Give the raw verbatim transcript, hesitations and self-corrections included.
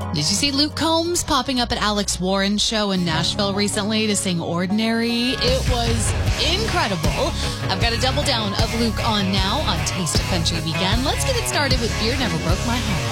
Did you see Luke Combs popping up at Alex Warren's show in Nashville recently to sing Ordinary? It was incredible. I've got a double down of Luke on now on Taste of Country Weekend. Let's get it started with Beer Never Broke My Heart.